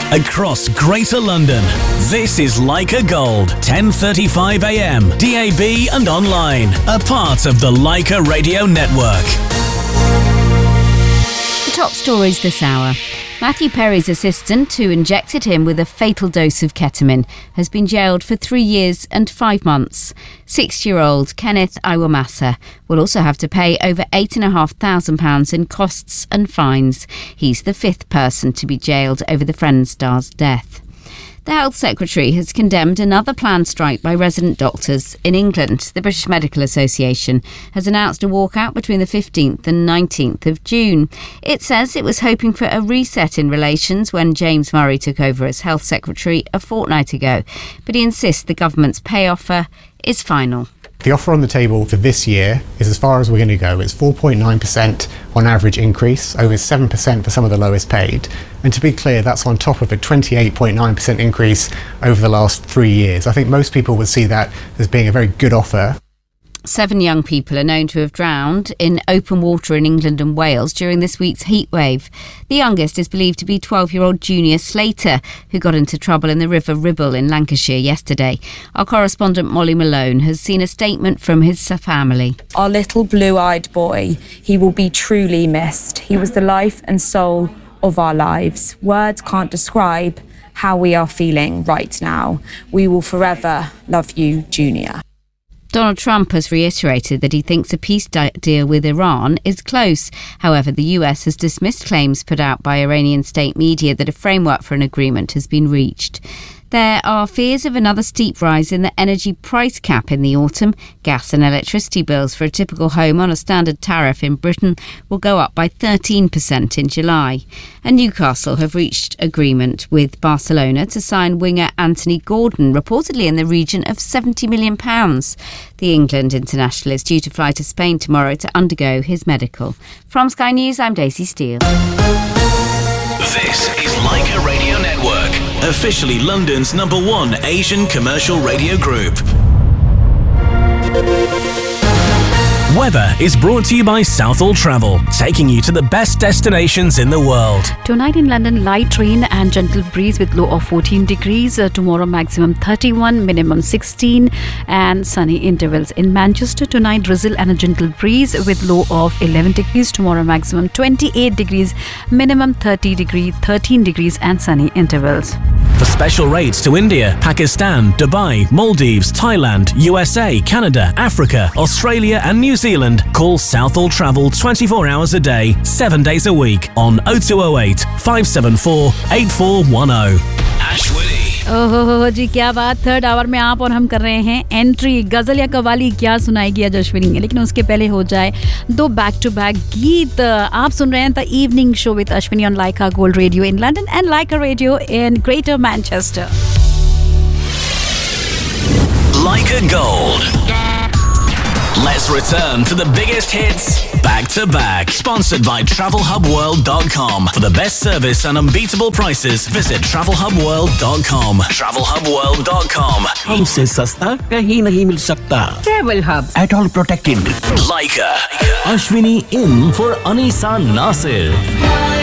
across Greater London. This is Leica Gold, 10:35 a.m. DAB and online. A part of the Leica Radio Network. The top stories this hour. Matthew Perry's assistant, who injected him with a fatal dose of ketamine, has been jailed for 3 years and 5 months. 60-year-old Kenneth Iwamasa will also have to pay over £8,500 in costs and fines. He's the 5th person to be jailed over the Friends star's death. The Health Secretary has condemned another planned strike by resident doctors in England. The British Medical Association has announced a walkout between the 15th and 19th of June. It says it was hoping for a reset in relations when James Murray took over as Health Secretary a fortnight ago, but he insists the government's pay offer is final. The offer on the table for this year is as far as we're going to go. It's 4.9% on average increase, over 7% for some of the lowest paid. And to be clear, that's on top of a 28.9% increase over the last 3 years. I think most people would see that as being a very good offer. 7 young people are known to have drowned in open water in England and Wales during this week's heatwave. The youngest is believed to be 12-year-old Junior Slater, who got into trouble in the River Ribble in Lancashire yesterday. Our correspondent Molly Malone has seen a statement from his family. Our little blue-eyed boy, he will be truly missed. He was the life and soul of our lives. Words can't describe how we are feeling right now. We will forever love you, Junior. Donald Trump has reiterated that he thinks a peace deal with Iran is close. However, the US has dismissed claims put out by Iranian state media that a framework for an agreement has been reached. There are fears of another steep rise in the energy price cap in the autumn. Gas and electricity bills for a typical home on a standard tariff in Britain will go up by 13% in July. And Newcastle have reached agreement with Barcelona to sign winger Anthony Gordon, reportedly in the region of £70 million. The England international is due to fly to Spain tomorrow to undergo his medical. From Sky News, I'm Daisy Steele. This is Leica Radio Network, officially London's #1 Asian commercial radio group. Weather is brought to you by Southall Travel, taking you to the best destinations in the world. Tonight in London, light rain and gentle breeze with low of 14 degrees. Tomorrow, maximum 31, minimum 16, and sunny intervals. In Manchester, tonight, drizzle and a gentle breeze with low of 11 degrees. Tomorrow, maximum 28 degrees, minimum 13 degrees, and sunny intervals. For special rates to India, Pakistan, Dubai, Maldives, Thailand, USA, Canada, Africa, Australia, and New Zealand, call Southall Travel 24 hours a day, 7 days a week on 0208 574 8410. Ashwini. ओहो जी, क्या बात। Third our में आप और हम कर रहे हैं एंट्री। गजल या कवाली क्या सुनाएगी आज अश्विनी, लेकिन उसके पहले हो जाए 2 बैक टू बैक गीत। आप सुन रहे हैं the evening show with Ashwini on Lyca gold radio in London and Lyca radio in greater Manchester. Leica Gold. Let's return to the biggest hits back to back. Sponsored by TravelHubWorld.com. For the best service and unbeatable prices, visit TravelHubWorld.com. TravelHubWorld.com. हमसे सस्ता कहीं नहीं मिल सकता. Travel Hub. At all protected. Leica. Ashwini in for Anisa Nasir.